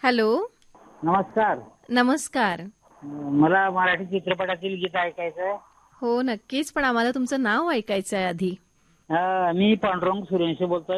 Hello. नमस्कार. नमस्कार. मला मराठी चित्रपटातील गीत ऐकायचं आहे. हो नक्कीच, पण आम्हाला तुमचं नाव ऐकायचं आहे आधी. मी पांडुरंग सूर्यवंशी बोलतोय.